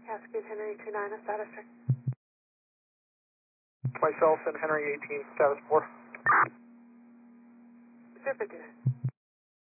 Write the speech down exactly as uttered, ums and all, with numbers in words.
Cascade Henry two nine, a status check. Myself and Henry eighteen, status four. zero fifty-nine.